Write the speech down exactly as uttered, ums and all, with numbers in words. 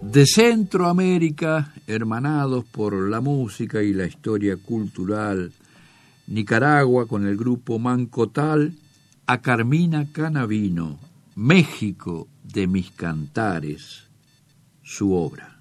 De Centroamérica, hermanados por la música y la historia cultural, Nicaragua con el grupo Mancotal, a Carmina Canavino, México de mis cantares, su obra.